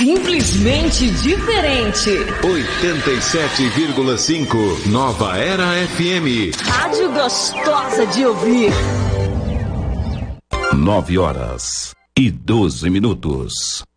Simplesmente diferente. 87,5 Nova Era FM. Rádio gostosa de ouvir. 9 horas e 12 minutos.